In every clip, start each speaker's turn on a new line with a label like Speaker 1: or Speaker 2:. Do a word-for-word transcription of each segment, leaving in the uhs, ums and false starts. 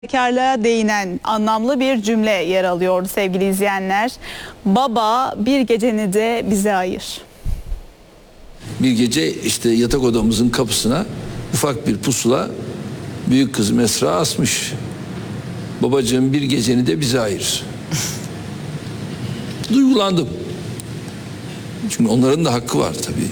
Speaker 1: Bekarlığa değinen anlamlı bir cümle yer alıyordu sevgili izleyenler. Baba bir geceni de bize ayır.
Speaker 2: Bir gece işte yatak odamızın kapısına ufak bir pusula büyük kızım Esra asmış. Babacığım bir geceni de bize ayır. Duygulandım. Çünkü onların da hakkı var tabii.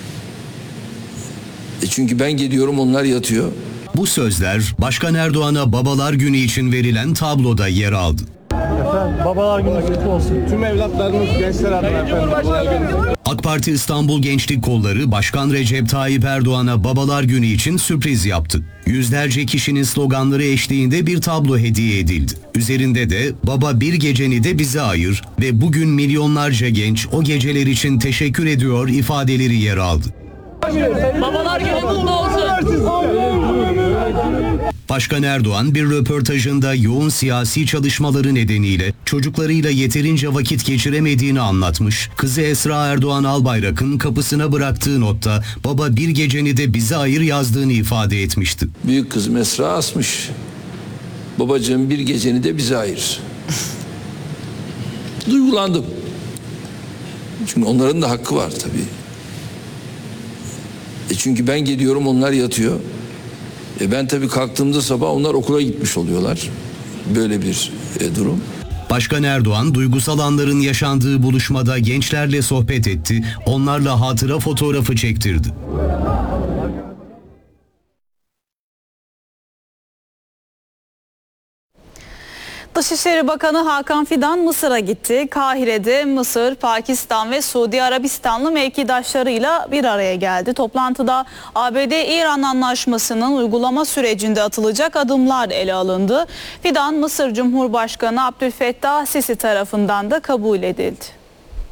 Speaker 2: E çünkü ben geliyorum, onlar yatıyor.
Speaker 3: Bu sözler Başkan Erdoğan'a Babalar Günü için verilen tabloda yer aldı.
Speaker 4: Efendim, Babalar Günü kutlu olsun. Tüm evlatlarımız, gençler adına efendim. Babalar Günü.
Speaker 3: AK Parti İstanbul Gençlik Kolları Başkan Recep Tayyip Erdoğan'a Babalar Günü için sürpriz yaptı. Yüzlerce kişinin sloganları eşliğinde bir tablo hediye edildi. Üzerinde de "Baba bir geceni de bize ayır" ve "Bugün milyonlarca genç o geceler için teşekkür ediyor" ifadeleri yer aldı.
Speaker 5: Babalar Günü kutlu olsun.
Speaker 3: Başkan Erdoğan bir röportajında yoğun siyasi çalışmaları nedeniyle çocuklarıyla yeterince vakit geçiremediğini anlatmış. Kızı Esra Erdoğan Albayrak'ın kapısına bıraktığı notta "Baba bir geceni de bize ayır" yazdığını ifade etmişti.
Speaker 2: Büyük kızım Esra asmış. Babacığım bir geceni de bize ayır. Duygulandım. Çünkü onların da hakkı var tabii. E çünkü ben geliyorum, onlar yatıyor. E ben tabii kalktığımda sabah onlar okula gitmiş oluyorlar. Böyle bir e, durum.
Speaker 3: Başkan Erdoğan duygusal anların yaşandığı buluşmada gençlerle sohbet etti, onlarla hatıra fotoğrafı çektirdi.
Speaker 1: Dışişleri Bakanı Hakan Fidan Mısır'a gitti. Kahire'de Mısır, Pakistan ve Suudi Arabistanlı mevkidaşlarıyla bir araya geldi. Toplantıda A B D-İran anlaşmasının uygulama sürecinde atılacak adımlar ele alındı. Fidan, Mısır Cumhurbaşkanı Abdülfettah Sisi tarafından da kabul edildi.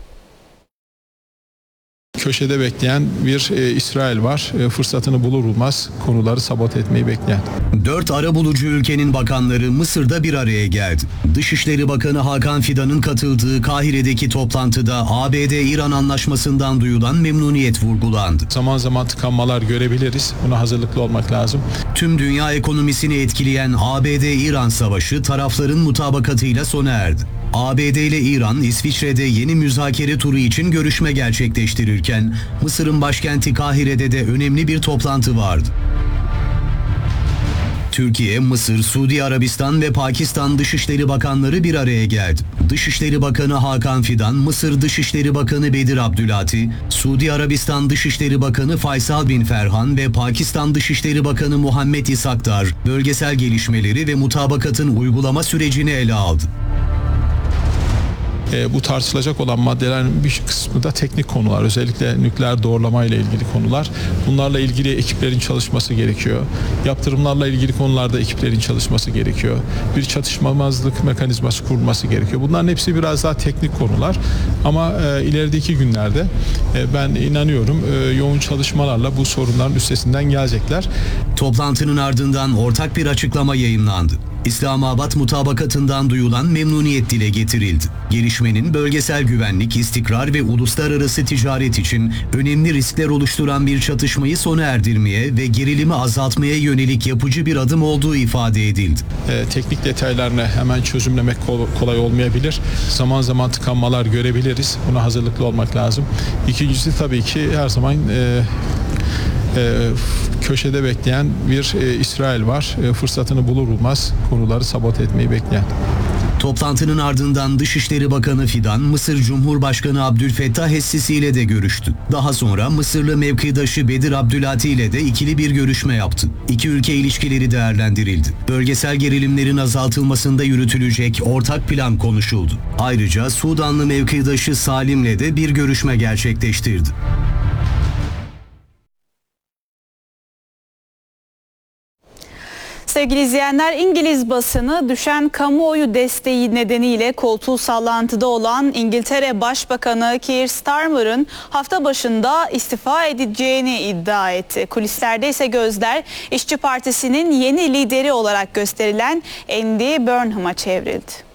Speaker 6: Köşede bekleyen bir e, İsrail var. E, fırsatını bulur bulmaz konuları sabote etmeyi bekleyen.
Speaker 3: Dört arabulucu ülkenin bakanları Mısır'da bir araya geldi. Dışişleri Bakanı Hakan Fidan'ın katıldığı Kahire'deki toplantıda A B D-İran anlaşmasından duyulan memnuniyet vurgulandı.
Speaker 6: Zaman zaman tıkanmalar görebiliriz. Buna hazırlıklı olmak lazım.
Speaker 3: Tüm dünya ekonomisini etkileyen A B D-İran savaşı tarafların mutabakatıyla sona erdi. A B D ile İran, İsviçre'de yeni müzakere turu için görüşme gerçekleştirirken, Mısır'ın başkenti Kahire'de de önemli bir toplantı vardı. Türkiye, Mısır, Suudi Arabistan ve Pakistan Dışişleri Bakanları bir araya geldi. Dışişleri Bakanı Hakan Fidan, Mısır Dışişleri Bakanı Bedir Abdülati, Suudi Arabistan Dışişleri Bakanı Faysal bin Ferhan ve Pakistan Dışişleri Bakanı Muhammed İshakdar, bölgesel gelişmeleri ve mutabakatın uygulama sürecini ele aldı.
Speaker 6: E, bu tartışılacak olan maddelerin bir kısmı da teknik konular. Özellikle nükleer doğrulama ile ilgili konular. Bunlarla ilgili ekiplerin çalışması gerekiyor. Yaptırımlarla ilgili konularda ekiplerin çalışması gerekiyor. Bir çatışmamazlık mekanizması kurulması gerekiyor. Bunların hepsi biraz daha teknik konular. Ama e, ilerideki günlerde e, ben inanıyorum e, yoğun çalışmalarla bu sorunların üstesinden gelecekler.
Speaker 3: Toplantının ardından ortak bir açıklama yayımlandı. İslamabad mutabakatından duyulan memnuniyet dile getirildi. Gelişmenin bölgesel güvenlik, istikrar ve uluslararası ticaret için önemli riskler oluşturan bir çatışmayı sona erdirmeye ve gerilimi azaltmaya yönelik yapıcı bir adım olduğu ifade edildi.
Speaker 6: E, teknik detaylarını hemen çözümlemek kolay olmayabilir. Zaman zaman tıkanmalar görebiliriz. Buna hazırlıklı olmak lazım. İkincisi tabii ki her zaman e, e, köşede bekleyen bir e, İsrail var. E, fırsatını bulur bulmaz konuları sabote etmeyi bekleyen.
Speaker 3: Toplantının ardından Dışişleri Bakanı Fidan, Mısır Cumhurbaşkanı Abdülfettah Es-Sisi ile de görüştü. Daha sonra Mısırlı mevkidaşı Bedir Abdülati ile de ikili bir görüşme yaptı. İki ülke ilişkileri değerlendirildi. Bölgesel gerilimlerin azaltılmasında yürütülecek ortak plan konuşuldu. Ayrıca Sudanlı mevkidaşı Salim'le de bir görüşme gerçekleştirdi.
Speaker 1: Sevgili izleyenler, İngiliz basını düşen kamuoyu desteği nedeniyle koltuğu sallantıda olan İngiltere Başbakanı Keir Starmer'ın hafta başında istifa edeceğini iddia etti. Kulislerde ise gözler İşçi Partisi'nin yeni lideri olarak gösterilen Andy Burnham'a çevrildi.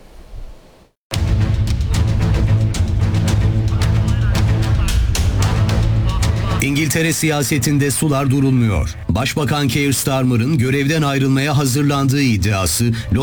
Speaker 3: İngiltere siyasetinde sular durulmuyor. Başbakan Keir Starmer'ın görevden ayrılmaya hazırlandığı iddiası